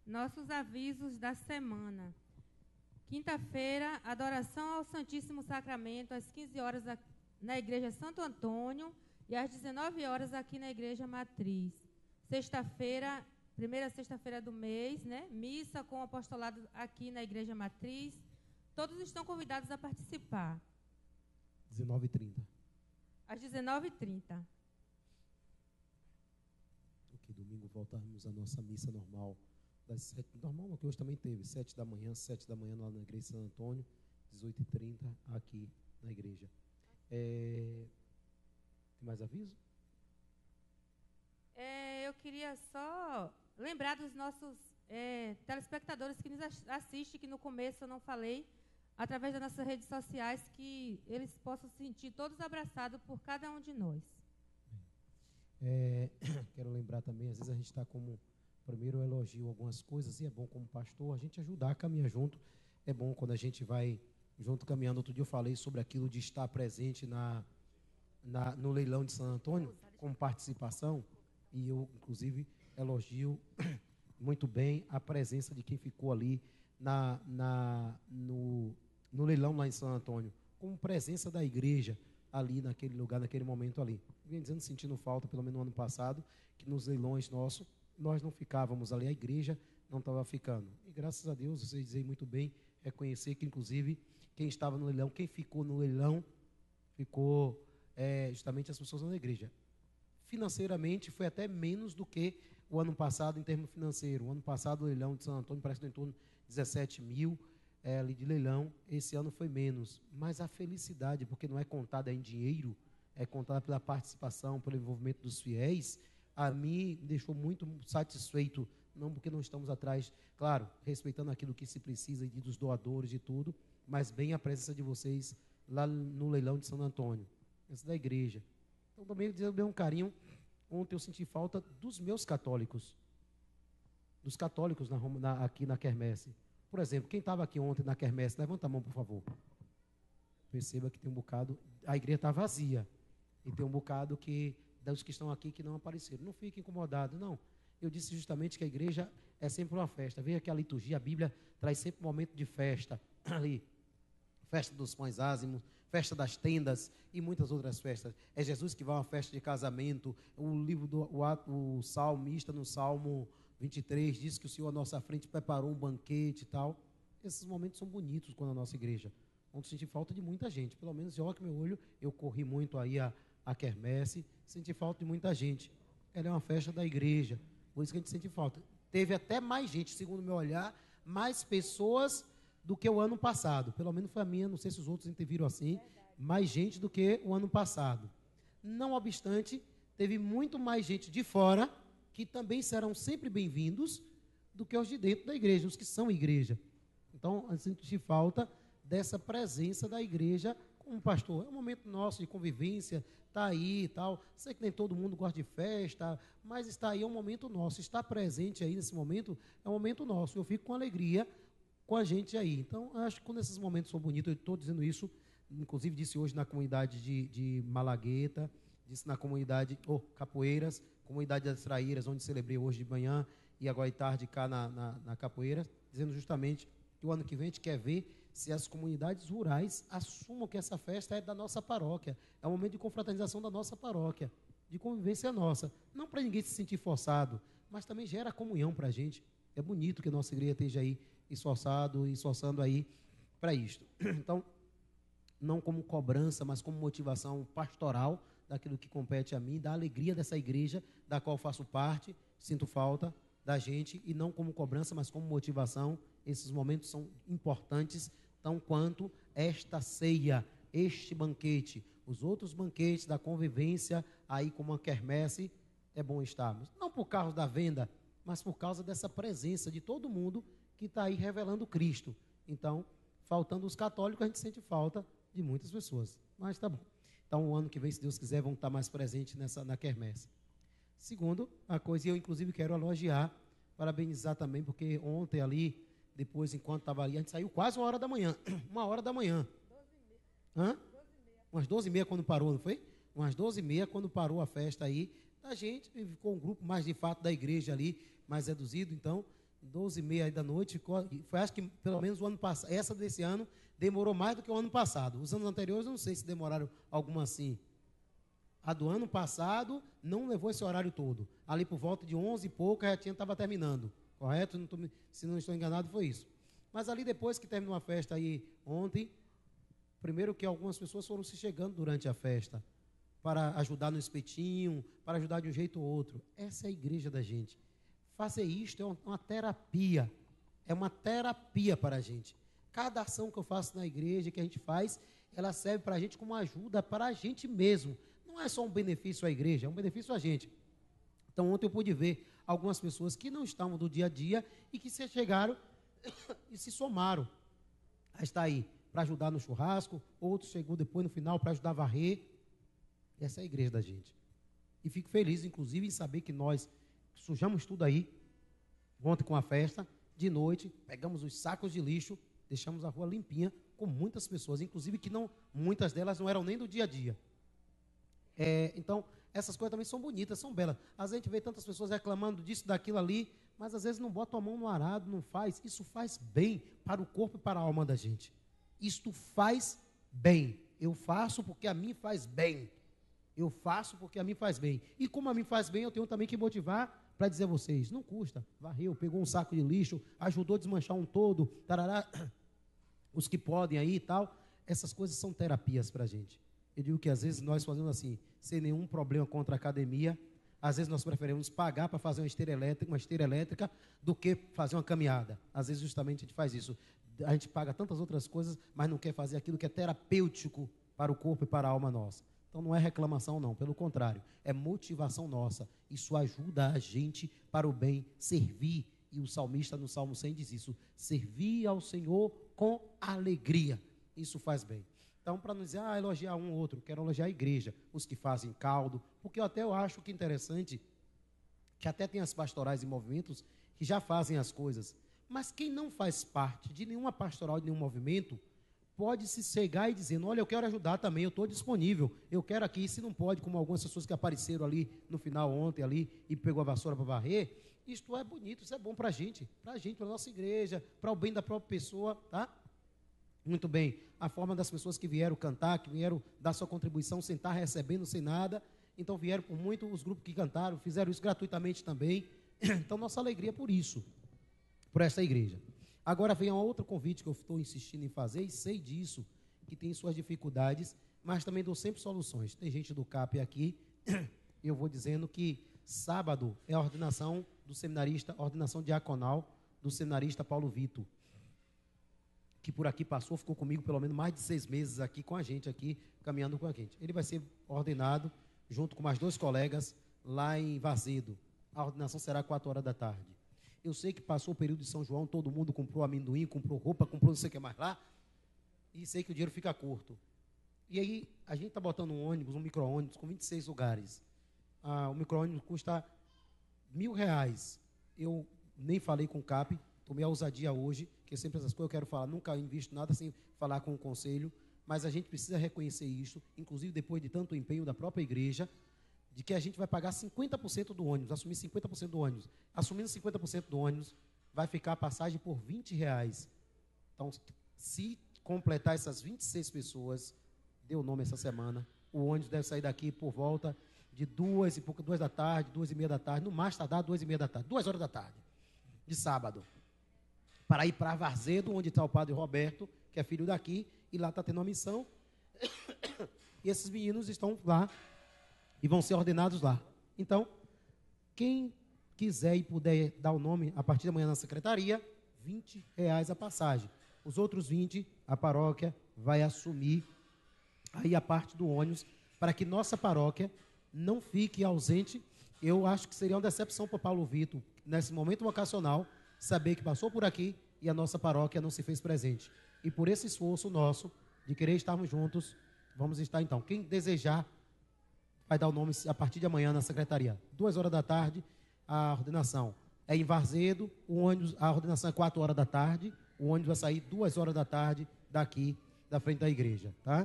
nossos avisos da semana. Quinta-feira, adoração ao Santíssimo Sacramento, às 15 horas na Igreja Santo Antônio e às 19 horas aqui na Igreja Matriz. Sexta-feira, primeira sexta-feira do mês, né? Missa com o apostolado aqui na Igreja Matriz. Todos estão convidados a participar. 19h30. Às 19h30. Ok, domingo voltarmos à nossa missa normal. Das 7, normal, que hoje também teve, 7 da manhã lá na Igreja Santo Antônio, 18h30 aqui na igreja. Tem mais aviso? Eu queria só lembrar dos nossos telespectadores que nos assistem, que no começo eu não falei, através das nossas redes sociais, que eles possam se sentir todos abraçados por cada um de nós. Quero lembrar também, às vezes a gente está como... Primeiro eu elogio algumas coisas, e é bom como pastor a gente ajudar a caminhar junto. É bom quando a gente vai junto caminhando. Outro dia eu falei sobre aquilo de estar presente no leilão de Santo Antônio, como participação, e eu, inclusive, elogio muito bem a presença de quem ficou ali no leilão lá em Santo Antônio, como presença da igreja ali naquele lugar, naquele momento ali. Vem dizendo, sentindo falta, pelo menos no ano passado, que nos leilões nossos, nós não ficávamos ali, a igreja não estava ficando. E graças a Deus, vocês dizem muito bem, reconhecer que, inclusive, quem estava no leilão, quem ficou no leilão, ficou justamente as pessoas da igreja. Financeiramente, foi até menos do que o ano passado, em termos financeiros. O ano passado, o leilão de Santo Antônio parece que em torno de 17 mil ali de leilão. Esse ano foi menos. Mas a felicidade, porque não é contada em dinheiro, é contada pela participação, pelo envolvimento dos fiéis, a mim deixou muito satisfeito, não porque não estamos atrás, claro, respeitando aquilo que se precisa e dos doadores e tudo, mas bem a presença de vocês lá no leilão de Santo Antônio, essa da igreja. Então também eu dei um carinho. Ontem eu senti falta dos meus católicos, dos católicos aqui na quermesse. Por exemplo, quem estava aqui ontem na quermesse, levanta a mão, por favor. Perceba que tem um bocado, a igreja está vazia, e tem um bocado dos que estão aqui que não apareceram. Não fique incomodado, não. Eu disse justamente que a igreja é sempre uma festa. Veja que a liturgia, a Bíblia traz sempre um momento de festa ali. Festa dos pães ázimos, festa das tendas e muitas outras festas. É Jesus que vai a uma festa de casamento. O salmista, no Salmo 23, diz que o Senhor à nossa frente preparou um banquete e tal. Esses momentos são bonitos quando a nossa igreja. Vamos sentir falta de muita gente. Pelo menos, olha que meu olho, eu corri muito aí a quermesse, senti falta de muita gente. Ela é uma festa da igreja, por isso que a gente sente falta. Teve até mais gente, segundo o meu olhar, mais pessoas do que o ano passado. Pelo menos foi a minha, não sei se os outros viram assim, mais gente do que o ano passado. Não obstante, teve muito mais gente de fora, que também serão sempre bem-vindos, do que os de dentro da igreja, os que são igreja. Então, a gente sente falta dessa presença da igreja como pastor. É um momento nosso de convivência, está aí e tal. Sei que nem todo mundo gosta de festa, mas está aí, é um momento nosso. Estar presente aí nesse momento é um momento nosso. Eu fico com alegria com a gente aí. Então, acho que quando esses momentos são bonitos, eu estou dizendo isso, inclusive disse hoje na comunidade de Malagueta, disse na comunidade Capoeiras, comunidade das Traíras, onde celebrei hoje de manhã e agora de tarde cá na Capoeira, dizendo justamente que o ano que vem a gente quer ver se as comunidades rurais assumam que essa festa é da nossa paróquia, é um momento de confraternização da nossa paróquia, de convivência nossa, não para ninguém se sentir forçado, mas também gera comunhão para a gente. É bonito que a nossa igreja esteja aí esforçando aí para isto. Então, não como cobrança, mas como motivação pastoral daquilo que compete a mim, da alegria dessa igreja, da qual faço parte, sinto falta da gente, e não como cobrança, mas como motivação. Esses momentos são importantes, tão quanto esta ceia, este banquete, os outros banquetes da convivência, aí como a quermesse, é bom estarmos. Não por causa da venda, mas por causa dessa presença de todo mundo que está aí revelando Cristo. Então, faltando os católicos, a gente sente falta de muitas pessoas. Mas tá bom. Então, o ano que vem, se Deus quiser, vamos estar mais presentes na quermesse. Segundo, a coisa, eu inclusive quero elogiar, parabenizar também, porque ontem ali, depois, enquanto estava ali, a gente saiu quase 1 hora da manhã. 1 hora da manhã. 12h30. Hã? 12h30. Umas 12h30 quando parou, não foi? Umas 12h30 quando parou a festa aí. A gente ficou um grupo mais de fato da igreja ali, mais reduzido. Então, 12h30 aí da noite, foi acho que pelo menos o ano passado, essa desse ano demorou mais do que o ano passado. Os anos anteriores eu não sei se demoraram alguma assim. A do ano passado não levou esse horário todo. Ali por volta de 11 e pouco a retinha estava terminando, correto? Se não estou enganado foi isso. Mas ali depois que terminou a festa aí ontem, primeiro que algumas pessoas foram se chegando durante a festa para ajudar no espetinho, para ajudar de um jeito ou outro. Essa é a igreja da gente. Fazer isto é uma terapia. É uma terapia para a gente. Cada ação que eu faço na igreja, que a gente faz, ela serve para a gente como ajuda para a gente mesmo. Não é só um benefício à igreja, é um benefício a gente. Então, ontem eu pude ver algumas pessoas que não estavam do dia a dia e que se chegaram e se somaram a estar aí para ajudar no churrasco. Outros chegou depois no final para ajudar a varrer. Essa é a igreja da gente. E fico feliz, inclusive, em saber que nós sujamos tudo aí, ontem com a festa, de noite, pegamos os sacos de lixo, deixamos a rua limpinha, com muitas pessoas, inclusive que não, muitas delas não eram nem do dia a dia. Então, essas coisas também são bonitas, são belas. Às vezes a gente vê tantas pessoas reclamando disso, daquilo ali, mas às vezes não bota a mão no arado, não faz. Isso faz bem para o corpo e para a alma da gente. Isto faz bem. Eu faço porque a mim faz bem. Eu faço porque a mim faz bem. E como a mim faz bem, eu tenho também que motivar para dizer a vocês, não custa. Varreu, pegou um saco de lixo, ajudou a desmanchar um todo, tarará, os que podem aí e tal. Essas coisas são terapias para a gente. Eu digo que às vezes nós fazemos assim, sem nenhum problema contra a academia, às vezes nós preferimos pagar para fazer uma esteira elétrica, do que fazer uma caminhada. Às vezes justamente a gente faz isso. A gente paga tantas outras coisas, mas não quer fazer aquilo que é terapêutico para o corpo e para a alma nossa. Então não é reclamação não, pelo contrário, é motivação nossa. Isso ajuda a gente para o bem, servir. E o salmista no Salmo 100 diz isso, servir ao Senhor com alegria. Isso faz bem. Então, para não dizer, elogiar um ou outro, quero elogiar a igreja, os que fazem caldo, porque eu acho que é interessante, que até tem as pastorais e movimentos que já fazem as coisas, mas quem não faz parte de nenhuma pastoral, de nenhum movimento, pode se cegar e dizendo, olha, eu quero ajudar também, eu estou disponível, eu quero aqui, se não pode, como algumas pessoas que apareceram ali no final ontem ali e pegou a vassoura para varrer, isto é bonito, isso é bom para a gente, para a nossa igreja, para o bem da própria pessoa, tá? Muito bem, a forma das pessoas que vieram cantar, que vieram dar sua contribuição sem estar recebendo, sem nada, então vieram por muito os grupos que cantaram, fizeram isso gratuitamente também, então nossa alegria por isso, por essa igreja. Agora vem um outro convite que eu estou insistindo em fazer, e sei disso, que tem suas dificuldades, mas também dou sempre soluções. Tem gente do CAP aqui, eu vou dizendo que sábado é a ordenação do seminarista, ordenação diaconal do seminarista Paulo Vitor, que por aqui passou, ficou comigo pelo menos mais de 6 meses aqui com a gente, aqui, caminhando com a gente. Ele vai ser ordenado, junto com mais 2 colegas, lá em Vazedo. A ordenação será 4 horas da tarde. Eu sei que passou o período de São João, todo mundo comprou amendoim, comprou roupa, comprou não sei o que mais lá, e sei que o dinheiro fica curto. E aí, a gente está botando um ônibus, um micro-ônibus, com 26 lugares. O micro-ônibus custa R$1.000. Eu nem falei com o CAP, tomei a ousadia hoje, que sempre essas coisas eu quero falar, nunca invisto nada sem falar com o conselho, mas a gente precisa reconhecer isso, inclusive depois de tanto empenho da própria igreja, de que a gente vai pagar 50% do ônibus, assumir 50% do ônibus. Assumindo 50% do ônibus, vai ficar a passagem por R$20. Então, se completar essas 26 pessoas, deu nome essa semana, o ônibus deve sair daqui por volta de 2 da tarde, 2h30 da tarde, no mais tardar 2h30 da tarde, 2 horas da tarde, de sábado, para ir para Vazedo, onde está o padre Roberto, que é filho daqui, e lá está tendo uma missão, e esses meninos estão lá, e vão ser ordenados lá. Então, quem quiser e puder dar o nome, a partir de amanhã na secretaria, R$20 a passagem. Os outros 20, a paróquia vai assumir aí a parte do ônibus, para que nossa paróquia não fique ausente. Eu acho que seria uma decepção para Paulo Vitor, nesse momento vocacional, saber que passou por aqui e a nossa paróquia não se fez presente. E por esse esforço nosso, de querer estarmos juntos, vamos estar então. Quem desejar, vai dar o nome a partir de amanhã na secretaria. 2 horas da tarde, a ordenação é em Vazedo, a ordenação é 4 horas da tarde, o ônibus vai sair 2 horas da tarde daqui, da frente da igreja, tá?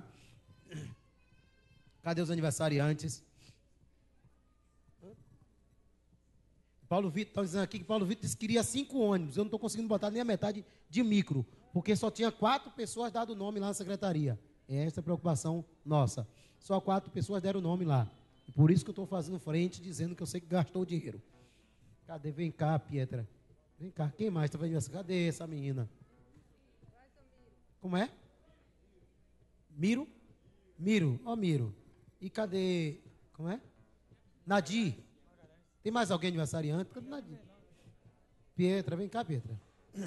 Cadê os aniversariantes? Paulo Vitor está dizendo aqui que Paulo Vitor disse que queria 5 ônibus. Eu não estou conseguindo botar nem a metade de micro, porque só tinha 4 pessoas dado o nome lá na secretaria. É essa a preocupação nossa. Só 4 pessoas deram o nome lá. Por isso que eu estou fazendo frente, dizendo que eu sei que gastou o dinheiro. Cadê? Vem cá, Pietra. Vem cá. Quem mais está fazendo isso? Cadê essa menina? Como é? Miro? Miro. Ó, Miro. E cadê? Como é? Nadir. Tem mais alguém aniversariante? Cadê Nadir? Pietra, vem cá, Pietra.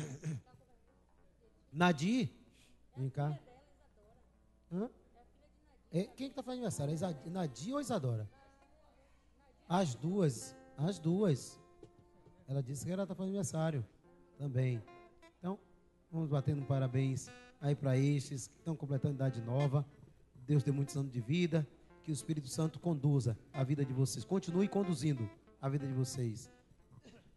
Nadir? Vem cá. Hã? É, quem está fazendo aniversário? É Nadir ou Isadora? As duas. As duas. Ela disse que ela está fazendo aniversário também. Então, vamos batendo parabéns aí para estes que estão completando idade nova. Deus dê muitos anos de vida. Que o Espírito Santo conduza a vida de vocês. Continue conduzindo a vida de vocês.